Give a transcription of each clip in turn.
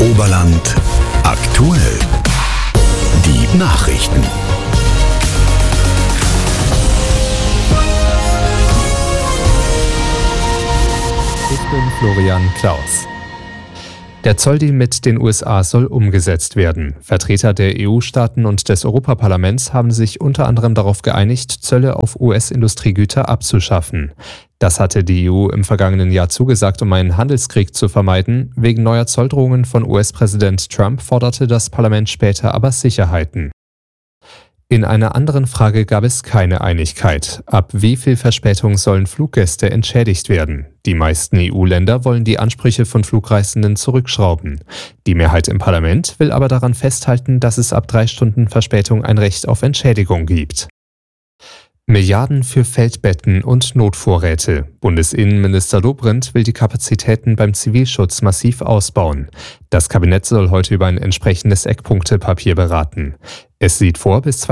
Oberland aktuell. Die Nachrichten. Ich bin Florian Klaus. Der Zolldeal mit den USA soll umgesetzt werden. Vertreter der EU-Staaten und des Europaparlaments haben sich unter anderem darauf geeinigt, Zölle auf US-Industriegüter abzuschaffen. Das hatte die EU im vergangenen Jahr zugesagt, um einen Handelskrieg zu vermeiden. Wegen neuer Zolldrohungen von US-Präsident Trump forderte das Parlament später aber Sicherheiten. In einer anderen Frage gab es keine Einigkeit. Ab wie viel Verspätung sollen Fluggäste entschädigt werden? Die meisten EU-Länder wollen die Ansprüche von Flugreisenden zurückschrauben. Die Mehrheit im Parlament will aber daran festhalten, dass es ab 3 Stunden Verspätung ein Recht auf Entschädigung gibt. Milliarden für Feldbetten und Notvorräte. Bundesinnenminister Dobrindt will die Kapazitäten beim Zivilschutz massiv ausbauen. Das Kabinett soll heute über ein entsprechendes Eckpunktepapier beraten. Es sieht vor, bis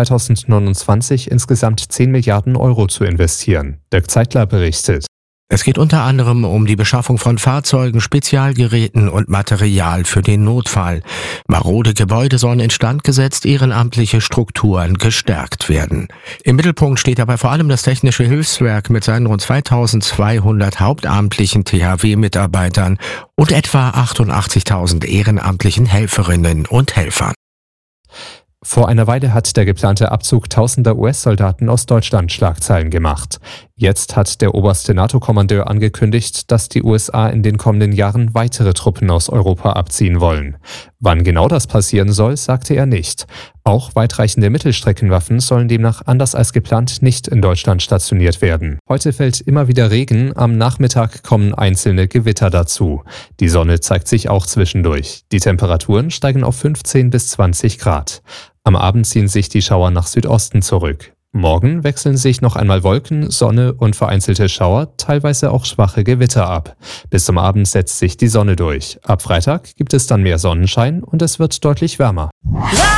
2029 insgesamt 10 Milliarden Euro zu investieren. Dirk Zeitler berichtet. Es geht unter anderem um die Beschaffung von Fahrzeugen, Spezialgeräten und Material für den Notfall. Marode Gebäude sollen instand gesetzt, ehrenamtliche Strukturen gestärkt werden. Im Mittelpunkt steht dabei vor allem das Technische Hilfswerk mit seinen rund 2200 hauptamtlichen THW-Mitarbeitern und etwa 88.000 ehrenamtlichen Helferinnen und Helfern. Vor einer Weile hat der geplante Abzug tausender US-Soldaten aus Deutschland Schlagzeilen gemacht. Jetzt hat der oberste NATO-Kommandeur angekündigt, dass die USA in den kommenden Jahren weitere Truppen aus Europa abziehen wollen. Wann genau das passieren soll, sagte er nicht. Auch weitreichende Mittelstreckenwaffen sollen demnach anders als geplant nicht in Deutschland stationiert werden. Heute fällt immer wieder Regen, am Nachmittag kommen einzelne Gewitter dazu. Die Sonne zeigt sich auch zwischendurch. Die Temperaturen steigen auf 15 bis 20 Grad. Am Abend ziehen sich die Schauer nach Südosten zurück. Morgen wechseln sich noch einmal Wolken, Sonne und vereinzelte Schauer, teilweise auch schwache Gewitter ab. Bis zum Abend setzt sich die Sonne durch. Ab Freitag gibt es dann mehr Sonnenschein und es wird deutlich wärmer.